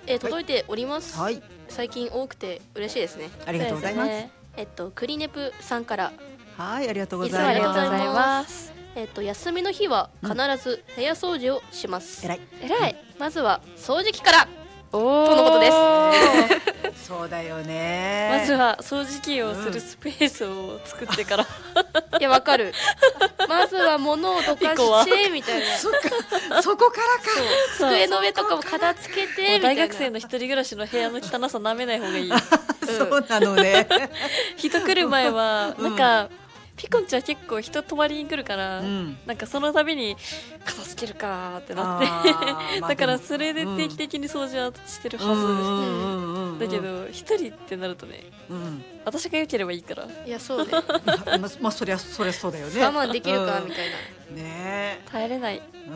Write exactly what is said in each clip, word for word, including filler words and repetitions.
えー、届いております、 はい、 最近多くて嬉しいですね。 ありがとうございます。 ね、えっとクリネプさんからはい、ありがとうごいつざいもありがとうごます。 ざいます。えっと休みの日は必ず部屋掃除をします。 えらい。 えらい。まずは掃除機からおとのことです。 そうだよね。 まずは掃除機をするスペースを作ってから、 うん、いやわかる。まずは物をどかしてみたいな。 そっか、そこからか。 机の上とかも片付けてみたいな。 大学生の一人暮らしの部屋の汚さ舐めない方がいい。 そうなのね。 人来る前はなんか、ピコンちゃん結構人泊まりに来るから、うん、なんかその度に片付けるかってなって、だからそれで定期的に掃除はしてるはず。だけど一人ってなるとね、うん、私が良ければいいから。 いやそうね。 ままあそりゃそりゃそうだよね。 我慢できるかみたいな。 ね、 耐えれない。 うん。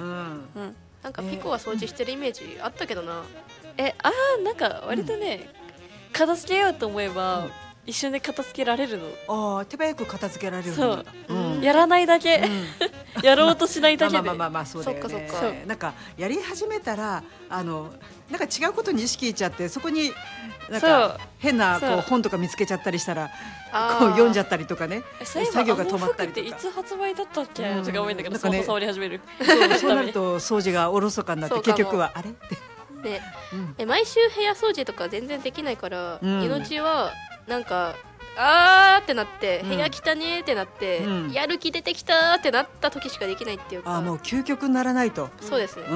なんかピコは掃除してるイメージあったけどな。 え、あーなんか割とね、片付けようと思えば。一瞬で片付けられるの。 ああ、手早く片付けられる。 そう、うん、やらないだけ、うん、やろうとしないだけで。 まあまあまあまあそうだよね。そっかそっか。なんかやり始めたらあのなんか違うことに意識いっちゃってそこになんか変なこう本とか見つけちゃったりしたらこう読んじゃったりとかね。作業が止まったりとか。 いつ発売だったっけとか思うんだけど、スマホ触り始める。 そうなると掃除がおろそかになって結局はあれって。 で、え毎週部屋掃除とか全然できないから、命はなんかあーってなって、うん、部屋汚ねーってなって、うん、やる気出てきたーってなった時しかできないっていうか。 あ、もう究極にならないと。 そうですね、 うん、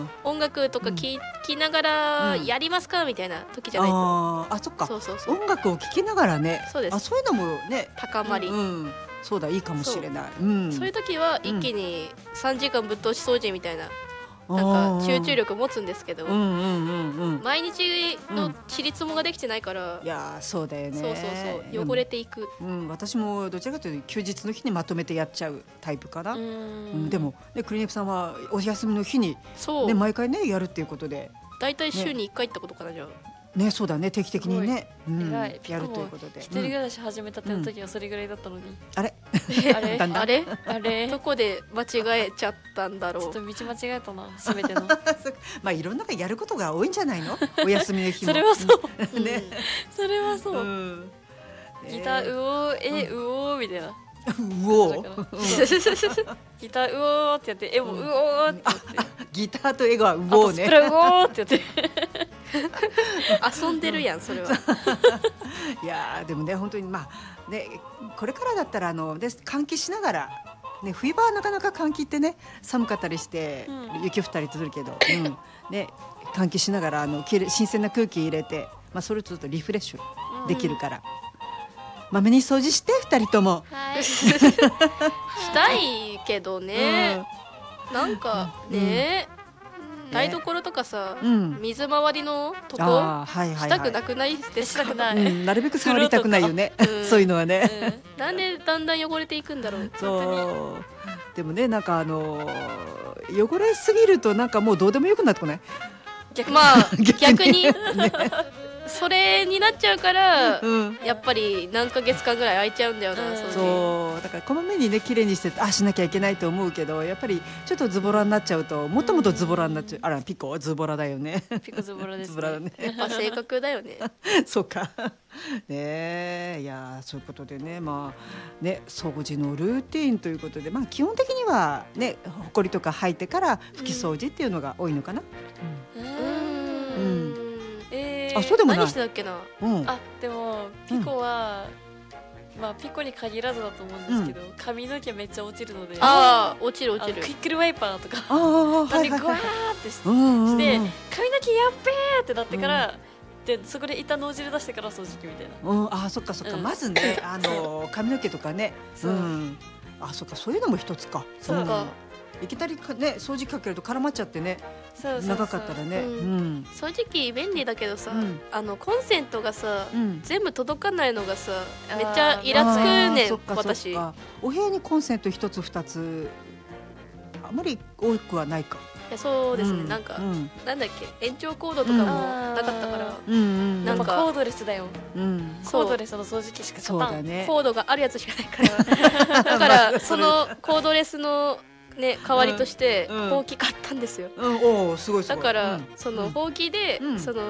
音楽とか聴きながらやりますかみたいな時じゃないと。 ああ、そっか。 そうそうそう、 音楽を聴きながらね。 そうです。 あ、そういうのもね高まり、 うんうん、そうだ、いいかもしれない。 そう、うん、そういう時は一気にさんじかんぶっ通し掃除みたいな、なんか集中力持つんですけど、毎日のちりつもができてないから、 いやそうだよね。 そうそうそう、汚れていく、 うん、私もどちらかというと休日の日にまとめてやっちゃうタイプかな。うん、でも、ね、クリネプさんはお休みの日に、ね、毎回ねやるっていうことで、 だいたい週にいっかいってことかな、じゃあ。 ね、そうだね、定期的にね、 偉い、 やるということで。 一人暮らし始めたての時はそれぐらいだったのに。 あれあれあれあれどこで間違えちゃったんだろう。 ちょっと道間違えたな、すべての。 まあいろんなやることが多いんじゃないの、お休みの日も。 それはそうね、 それはそう。ギターうおーえうおーみたいな。 うおーギターうおーってやって絵もうおーってやって、 ギターと絵がうおーね。 スプラうおーってやって。 遊んでるやんそれは。 いやでもね、本当にまあね、これからだったらあので換気しながら、ね、冬場はなかなか換気ってね寒かったりして、うん、雪降ったりするけど、うん、ね、換気しながらあの新鮮な空気入れて、まあ、それをちょっとリフレッシュできるから、うん、まめに掃除してふたりとも。 はい、したいけどね、うん、なんかね、うん、台所とかさ、うん、水回りのとこ、はいはいはい、したくなくないですか？ したくない、 うん、なるべく触りたくないよね、うん、そういうのはね、 うん、なんでだんだん汚れていくんだろう。 そうでもね、なんかあのー、汚れすぎるとなんかもうどうでもよくなってこない？ まあ逆に、ね、それになっちゃうから、うん、やっぱり何ヶ月間ぐらい空いちゃうんだよな、うん、 そうだからこまめにね綺麗にしてあしなきゃいけないと思うけど、やっぱりちょっとズボラになっちゃうともっともっとズボラになっちゃう、うん、あらピコズボラだよね。 ピコズボラですね。 ズボラだね。 やっぱ性格だよね。 そうかね。いやそういうことでね、まあね、掃除のルーティーンということで、まあ基本的にはね、ほこりとか吐いてから拭き掃除っていうのが多いのかな。うん、うんえー、あ、そうでもない。何してたっけな、 うん、あ、でもピコは、うん、まあピコに限らずだと思うんですけど、うん、髪の毛めっちゃ落ちるので、 ああ、落ちる落ちる。 クイックルワイパーとかあなんでグワーってして、髪の毛やっべーってなってから、うん、でそこで一旦脳汁出してから掃除機みたいな。 うん、あ、そっかそっか、うん、まずね、あの髪の毛とかね、そう、うん、あ、そっか、そういうのも一つか。 そうか。 いきなりかね、掃除機かけると絡まっちゃってね、そうそうそう、長かったらね、うんうん、 掃除機便利だけどさ、うん、あのコンセントがさ、うん、全部届かないのがさ、めっちゃイラつくねん、私。 お部屋にコンセント一つ二つあまり多くはないか。 いや、そうですね、うん、なんか、うん、なんだっけ、延長コードとかもなかったから、うん、 なんかコードレスだよ、うん、コードレスの掃除機しか勝たん、ね、コードがあるやつしかないからだからそのコードレスのね、代わりとしてほうき買ったんですよ。 うんうん、おー、すごいすごい。 だから、そのほうきで、その